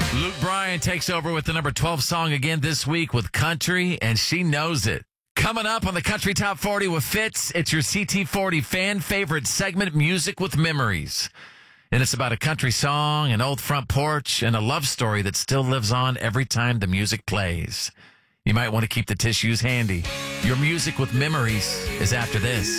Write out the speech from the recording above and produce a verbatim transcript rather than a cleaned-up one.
Luke Bryan takes over with the number twelve song again this week with Country, and she knows it. Coming up on the Country Top forty with Fitz, it's your C T forty fan favorite segment, Music with Memories. And it's about a country song, an old front porch, and a love story that still lives on every time the music plays. You might want to keep the tissues handy. Your Music with Memories is after this.